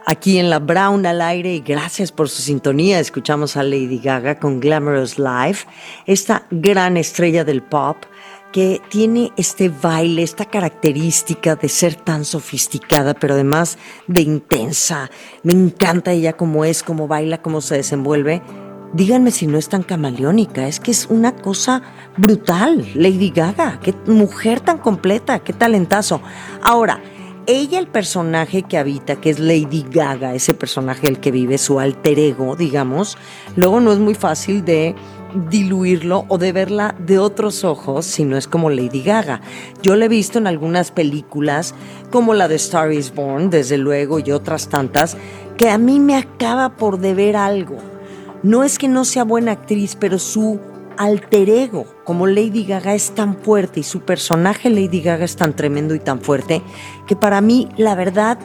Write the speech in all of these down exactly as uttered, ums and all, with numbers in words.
Aquí en la Brown al aire, y gracias por su sintonía. Escuchamos a Lady Gaga con Glamorous Life, esta gran estrella del pop que tiene este baile, esta característica de ser tan sofisticada, pero además de intensa. Me encanta ella cómo es, cómo baila, cómo se desenvuelve. Díganme si no es tan camaleónica, es que es una cosa brutal, Lady Gaga. Qué mujer tan completa, qué talentazo. Ahora, ella, el personaje que habita, que es Lady Gaga, ese personaje el que vive, su alter ego, digamos, luego no es muy fácil de diluirlo o de verla de otros ojos si no es como Lady Gaga. Yo la he visto en algunas películas, como la de Star is Born, desde luego, y otras tantas, que a mí me acaba por deber algo. No es que no sea buena actriz, pero su alter ego como Lady Gaga es tan fuerte y su personaje Lady Gaga es tan tremendo y tan fuerte que para mí, la verdad,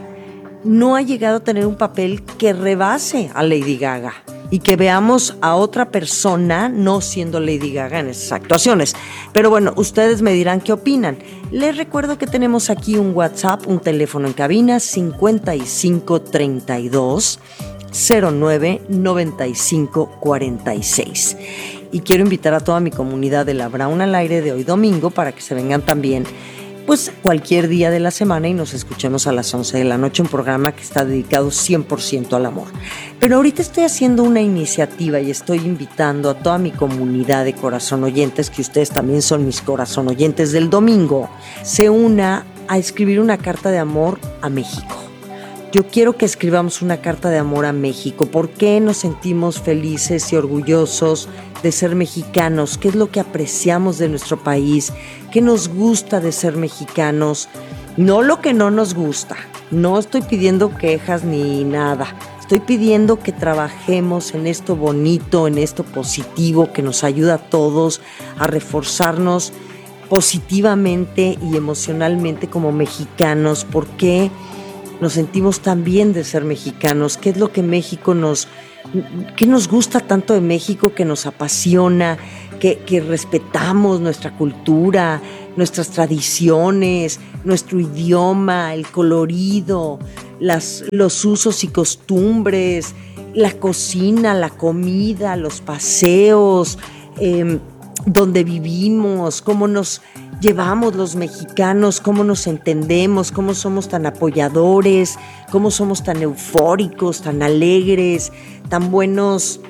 no ha llegado a tener un papel que rebase a Lady Gaga y que veamos a otra persona no siendo Lady Gaga en esas actuaciones. Pero bueno, ustedes me dirán qué opinan. Les recuerdo que tenemos aquí un WhatsApp, un teléfono en cabina cincuenta y cinco treinta y dos cero nueve noventa y cinco cuarenta y seis. Y quiero invitar a toda mi comunidad de la Brown al aire de hoy domingo para que se vengan también pues cualquier día de la semana y nos escuchemos a las once de la noche, un programa que está dedicado cien por ciento al amor. Pero ahorita estoy haciendo una iniciativa y estoy invitando a toda mi comunidad de corazón oyentes, que ustedes también son mis corazón oyentes del domingo, se una a escribir una carta de amor a México. Yo quiero que escribamos una carta de amor a México. ¿Por qué nos sentimos felices y orgullosos de ser mexicanos? ¿Qué es lo que apreciamos de nuestro país? ¿Qué nos gusta de ser mexicanos? No lo que no nos gusta. No estoy pidiendo quejas ni nada. Estoy pidiendo que trabajemos en esto bonito, en esto positivo, que nos ayuda a todos a reforzarnos positivamente y emocionalmente como mexicanos. ¿Por qué nos sentimos tan bien de ser mexicanos? ¿Qué es lo que México nos, qué nos gusta tanto de México, que nos apasiona, que, que respetamos nuestra cultura, nuestras tradiciones, nuestro idioma, el colorido, las, los usos y costumbres, la cocina, la comida, los paseos, eh, donde vivimos, cómo nos llevamos los mexicanos, cómo nos entendemos, cómo somos tan apoyadores, cómo somos tan eufóricos, tan alegres, tan buenos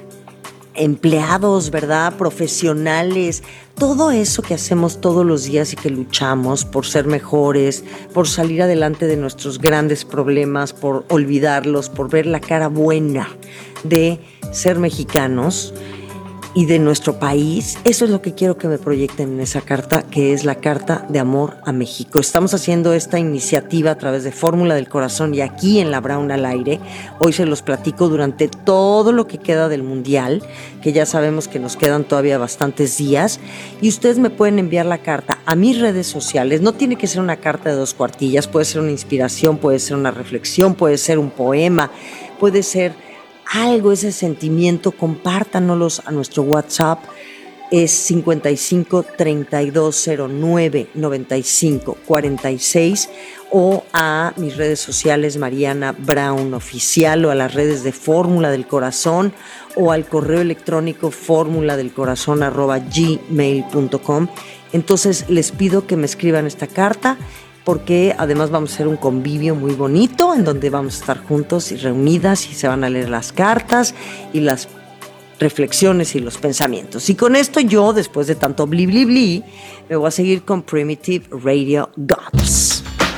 empleados, ¿verdad? Profesionales, todo eso que hacemos todos los días y que luchamos por ser mejores, por salir adelante de nuestros grandes problemas, por olvidarlos, por ver la cara buena de ser mexicanos y de nuestro país. Eso es lo que quiero que me proyecten en esa carta, que es la carta de amor a México. Estamos haciendo esta iniciativa a través de Fórmula del Corazón y aquí en la Brown al aire. Hoy se los platico durante todo lo que queda del Mundial, que ya sabemos que nos quedan todavía bastantes días, y ustedes me pueden enviar la carta a mis redes sociales. No tiene que ser una carta de dos cuartillas, puede ser una inspiración, puede ser una reflexión, puede ser un poema, puede ser algo, ese sentimiento. Compártanoslos a nuestro WhatsApp, es cincuenta y cinco treinta y dos cero nueve noventa y cinco cuarenta y seis, o a mis redes sociales Mariana Brown Oficial, o a las redes de Fórmula del Corazón, o al correo electrónico fórmula del corazón arroba gmail punto com. Entonces les pido que me escriban esta carta, porque además vamos a hacer un convivio muy bonito en donde vamos a estar juntos y reunidas y se van a leer las cartas y las reflexiones y los pensamientos. Y con esto yo, después de tanto bli bli bli, me voy a seguir con Primitive Radio Gods.